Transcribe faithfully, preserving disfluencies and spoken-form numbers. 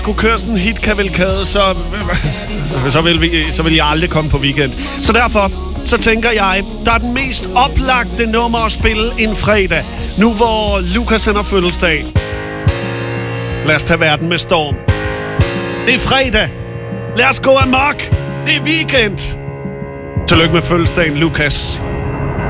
kunne køre sådan en hit-kavalkade, så, så, vil vi, så vil jeg aldrig komme på weekend. Så derfor, så tænker jeg, der er den mest oplagte nummer at spille en fredag. Nu hvor Lukas har fødselsdag. Lad os tage verden med storm. Det er fredag. Lad os gå amok. Det er weekend. Tillykke med fødselsdagen, Lukas.